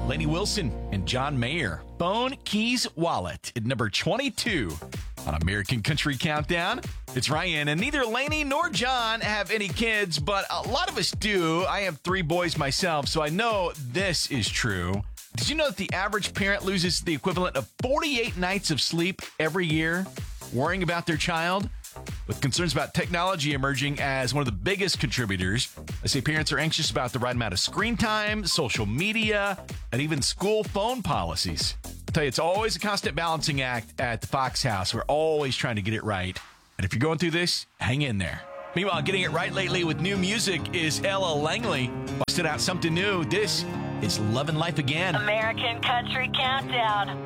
Lainey Wilson and John Mayer. Phone, Keys, Wallet at number 22 on American Country Countdown. It's Ryan, and neither Lainey nor John have any kids, but a lot of us do. I have 3 boys myself, so I know this is true. Did you know that the average parent loses the equivalent of 48 nights of sleep every year worrying about their child? With concerns about technology emerging as one of the biggest contributors, I say parents are anxious about the right amount of screen time, social media, and even school phone policies. I'll tell you, it's always a constant balancing act at the Fox House. We're always trying to get it right. And if you're going through this, hang in there. Meanwhile, getting it right lately with new music is Ella Langley. Busted out something new. This is Lovin' Life Again. American Country Countdown.